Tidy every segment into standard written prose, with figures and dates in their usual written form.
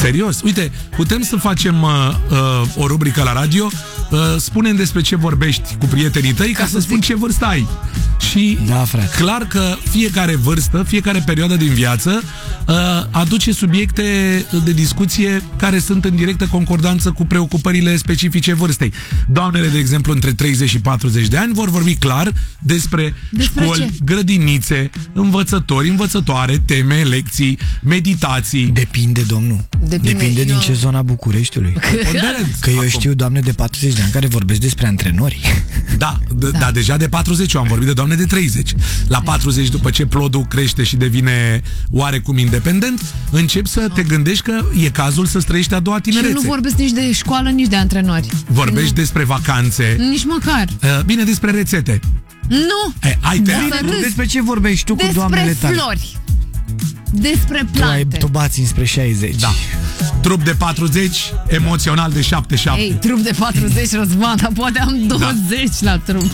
Serios? Uite, putem să facem o rubrică la radio, spune-mi despre ce vorbești cu prietenii tăi ca să spun ce vârstă ai. Și clar că fiecare vârstă, fiecare perioadă din viață aduce subiecte de discuție care sunt în directă concordanță cu preocupările specifice vârstei. Doamnele, de exemplu, între 30 și 40 de ani vor vorbi clar despre școli, grădinițe, învățători, învățătoare, teme, lecții, meditații. Depinde, domnul. Depinde din ce zona Bucureștiului. Că eu știu doamne de 40 de ani care vorbesc despre antrenori. Da, deja de 40 eu am vorbit de doamne de 30. La 40, după ce plodul crește și devine oarecum independent, începi să te gândești că e cazul să trăiești a doua tinerețe. Și nu vorbesc nici de școală, nici de antrenori. Vorbești despre vacanțe. Nici măcar. Bine, despre rețete. Nu! Despre ce vorbești tu cu doamnele tale? Despre flori. Despre plante. Tu bați spre 60. Da. Trup de 40, emoțional de 77. Ei, trup de 40, Răzvan, dar poate am 20 la trup.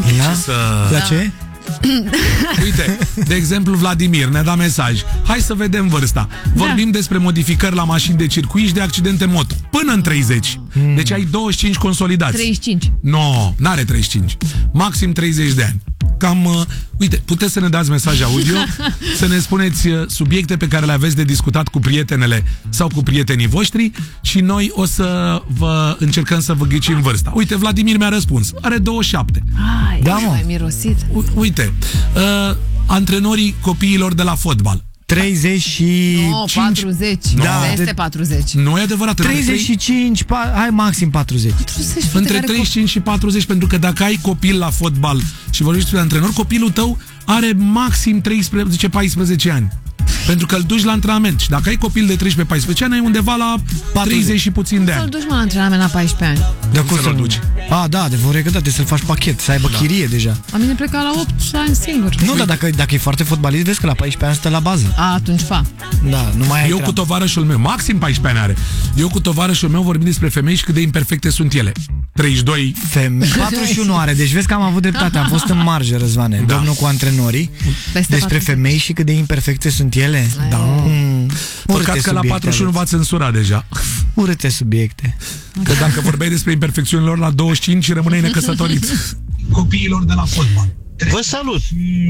La ce? Uite, de exemplu, Vladimir ne-a dat mesaj. Hai să vedem vârsta. Vorbim despre modificări la mașini de circuit și de accidente moto. Până în 30. Deci ai 25 consolidați. 35. No, n-are 35. Maxim 30 de ani. Cam, uite, puteți să ne dați mesaj audio, să ne spuneți subiecte pe care le aveți de discutat cu prietenele sau cu prietenii voștri și noi o să vă încercăm să vă ghicim vârsta. Uite, Vladimir mi-a răspuns. Are 27. Mai mirosit. Uite, antrenorii copiilor de la fotbal. 35. 40. Da, este 40. Nu e adevărat. 35, hai maxim 40. Între 35 și 40, pentru că dacă ai copil la fotbal și vorbești despre antrenor, copilul tău are maxim 13-14 ani. Pentru că îl duci la antrenament. Și dacă ai copil de 13-14 ani, ai undeva la 30 și puțin de ani. Să-l duci la antrenament la 14 ani. De cum să-l duci? Da, de vor recătate, să-l faci pachet, să aibă chirie deja. La mine pleca la 8 ani singur. Nu, dar dacă e foarte fotbalist, vezi că la 14 ani stă la bază. Atunci fa. Da, nu mai ai Eu cu tovarășul meu, maxim 14 ani are. Eu cu tovarășul meu vorbim despre femei și cât de imperfecte sunt ele. 32. 41 are, deci vezi că am avut dreptate, am fost în marjă, Răzvane. Domnul cu antrenorii, despre femei și cât de imperfecte sunt ele. Da. Păcat că la 41 v-ați censurat deja. Urâte subiecte. Că dacă vorbeai despre imperfecțiunile lor la 25 rămâneai necăsătorit. Copiilor de la fotbal. Vă salut!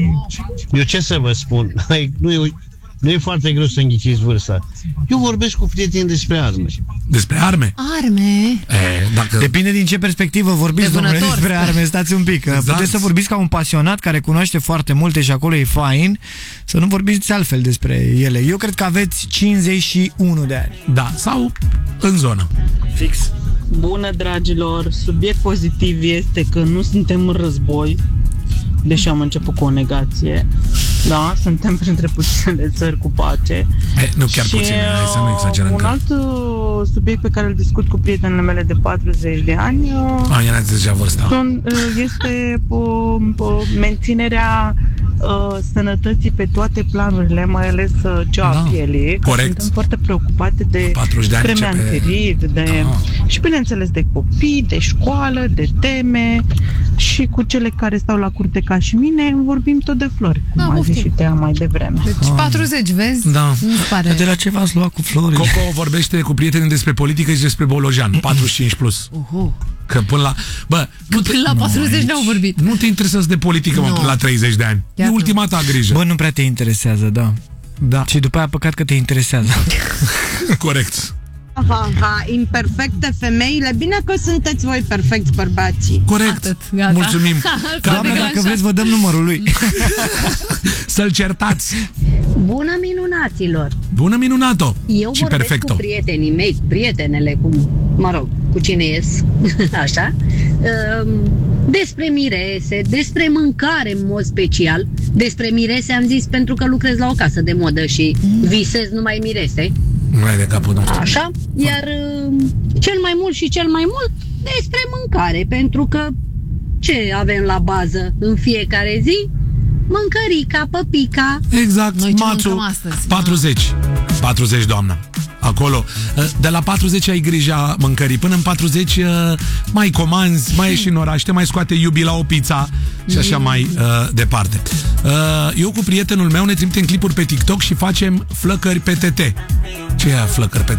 Eu ce să vă spun? Nu e foarte greu să înghiciți vârsta. Eu vorbesc cu prieteni despre arme. Despre arme? Arme? Depinde din ce perspectivă vorbiți, domnule, despre arme. Stați un pic. Exact. Puteți să vorbiți ca un pasionat care cunoaște foarte multe și acolo e fain, să nu vorbiți altfel despre ele. Eu cred că aveți 51 de ani. Da, sau în zonă. Fix. Bună, dragilor! Subiect pozitiv este că nu suntem în război, deși am început cu o negație. Da, suntem printre puținele țări cu pace. Nu chiar puține, hai să nu exagerăm. Un alt subiect pe care îl discut cu prietenele mele de 40 de ani este menținerea sănătății pe toate planurile, mai ales cea a pielii. Suntem foarte preocupate de premeanțerit, și bineînțeles de copii, de școală, de teme, și cu cele care stau la curte ca și mine vorbim tot de flori, cum a zis și Tea mai devreme. Deci 40, vezi? Da. Pare. De la ce v-ați luat cu flori? Coco vorbește cu prietenii despre politică și despre Bolojan, 45 plus. Că până la... Până la 40 n-au vorbit. Nu te interesează de politică, până la 30 de ani. E ultima ta grijă. Bă, nu prea te interesează, da. Și după aia păcat că te interesează. Corect. Imperfecte femeile, bine că sunteți voi perfecți bărbații. Corect. Mulțumim. Doamne, dacă vreți vă dăm numărul lui. Să-l certați. Bună minunaților. Bună minunato. Eu și vorbesc perfecto. cu prietenii mei, prietenele, cu cine ies, așa, despre mirese, despre mâncare în mod special. Despre mirese am zis pentru că lucrez la o casă de modă și visez numai mirese. Mai de capul nostru. Așa, iar cel mai mult și cel mai mult despre mâncare, pentru că ce avem la bază în fiecare zi? Mâncărica, păpica. Exact, Mațu, 40, doamna. Acolo, de la 40 ai grija mâncării. Până în 40 mai comanzi, mai ieși în oraș, te mai scoate iubii la o pizza și așa mai departe. Eu cu prietenul meu ne trimitem clipuri pe TikTok și facem flăcări PTT. Ce e flăcări PTT?